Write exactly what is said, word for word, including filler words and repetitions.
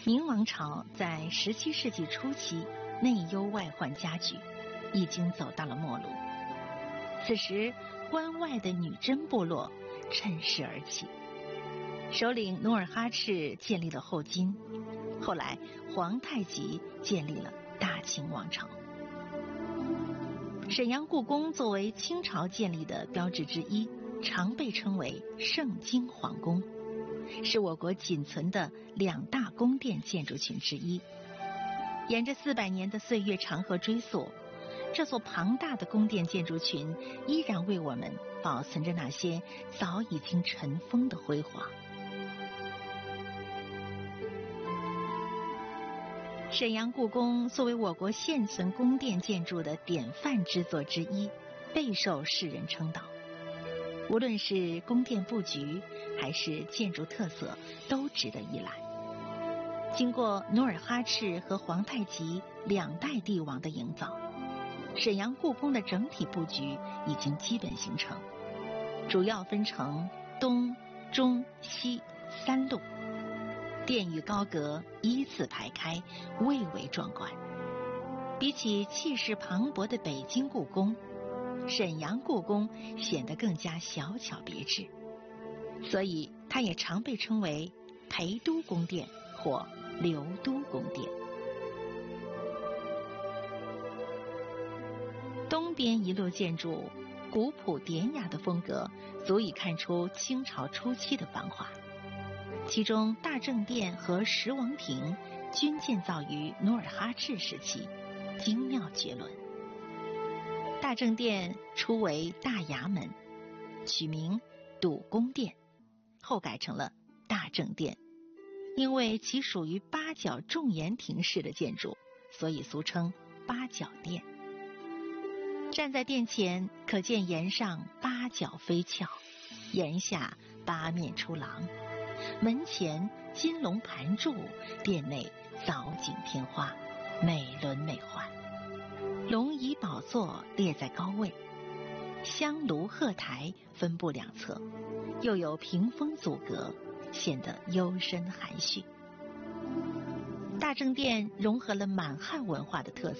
明王朝在十七世纪初期内忧外患加剧，已经走到了末路。此时关外的女真部落趁势而起，首领努尔哈赤建立了后金，后来皇太极建立了大清王朝。沈阳故宫作为清朝建立的标志之一，常被称为盛京皇宫，是我国仅存的两大宫殿建筑群之一。沿着四百年的岁月长河追溯，这座庞大的宫殿建筑群依然为我们保存着那些早已经尘封的辉煌。沈阳故宫作为我国现存宫殿建筑的典范之作之一，备受世人称道。无论是宫殿布局还是建筑特色，都值得一览。经过努尔哈赤和皇太极两代帝王的营造，沈阳故宫的整体布局已经基本形成，主要分成东、中、西三路，殿宇高阁依次排开，蔚为壮观。比起气势磅礴的北京故宫，沈阳故宫显得更加小巧别致，所以它也常被称为陪都宫殿或留都宫殿。东边一路建筑古朴典雅的风格，足以看出清朝初期的繁华。其中大正殿和十王亭均建造于努尔哈赤时期，精妙绝伦。大正殿初为大衙门，取名笃宫殿，后改成了大正殿。因为其属于八角重檐亭式的建筑，所以俗称八角殿。站在殿前，可见檐上八角飞翘，檐下八面出廊，门前金龙盘柱，殿内藻井天花，美轮美奂。龙椅宝座列在高位，香炉鹤台分布两侧，又有屏风阻隔，显得幽深含蓄。大正殿融合了满汉文化的特色。